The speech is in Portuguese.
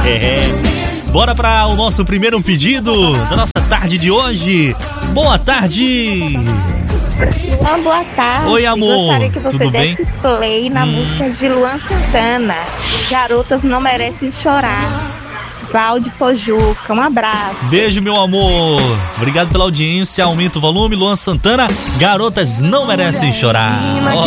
Bora para o nosso primeiro pedido da nossa tarde de hoje. Boa tarde. Boa tarde. Oi, amor. Gostaria que você Tudo desse bem? play na música de Luan Santana. Garotas não merecem chorar. Valde Pojuca, um abraço. Beijo, meu amor. Obrigado pela audiência. Aumenta o volume. Luan Santana, Garotas não merecem chorar. Menina, que